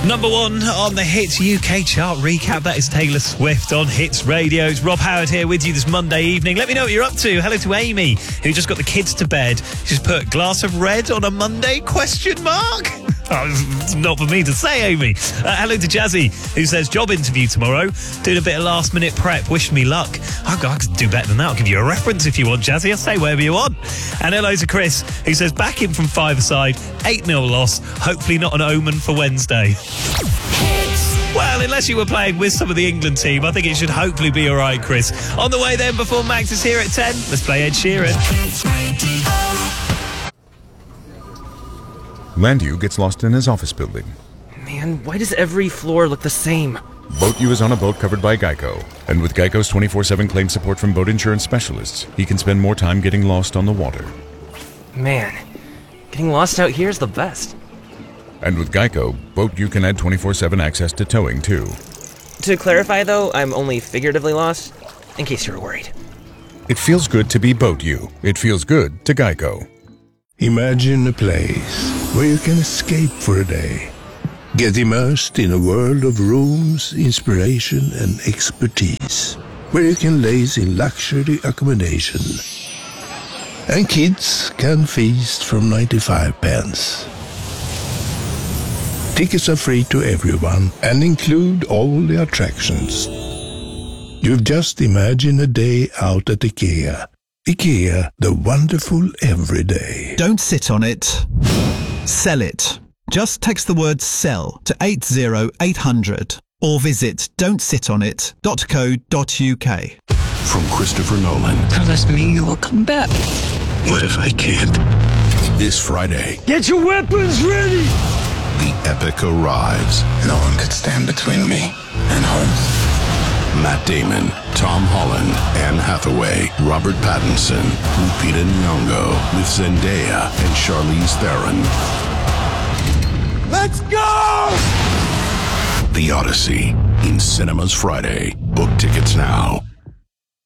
Number one on the Hits UK chart recap. That is Taylor Swift on Hits Radio. It's Rob Howard here with you this Monday evening. Let me know what you're up to. Hello to Amy, who just got the kids to bed. She's put glass of red on a Monday, question mark? Oh, it's not for me to say, Amy. Hello to Jazzy, who says job interview tomorrow. Doing a bit of last minute prep. Wish me luck. I can do better than that. I'll give you a reference if you want, Jazzy. I'll say whatever you want. And hello to Chris, who says back in from five-a-side, 8-0 loss. Hopefully not an omen for Wednesday. Well, unless you were playing with some of the England team, I think it should hopefully be all right, Chris. On the way then, before Max is here at 10, let's play Ed Sheeran. Landu gets lost in his office building. Man, why does every floor look the same? Boat U is on a boat covered by Geico. And with Geico's 24/7 claim support from boat insurance specialists, he can spend more time getting lost on the water. Man, getting lost out here is the best. And with Geico, Boat U can add 24/7 access to towing, too. To clarify, though, I'm only figuratively lost, in case you were worried. It feels good to be Boat U. It feels good to Geico. Imagine a place where you can escape for a day. Get immersed in a world of rooms, inspiration and expertise. Where you can laze in luxury accommodation. And kids can feast from 95 pence. Tickets are free to everyone and include all the attractions. You've just imagined a day out at IKEA. IKEA, the wonderful everyday. Don't sit on it. Sell it. Just text the word SELL to 80800 or visit don'tsitonit.co.uk. From Christopher Nolan. Promise me you will come back. What if I can't? This Friday, Get your weapons ready! the epic arrives. No one could stand between me and home. Matt Damon, Tom Holland, Anne Hathaway, Robert Pattinson, Lupita Nyong'o, with Zendaya and Charlize Theron. Let's go! The Odyssey, in cinemas Friday. Book tickets now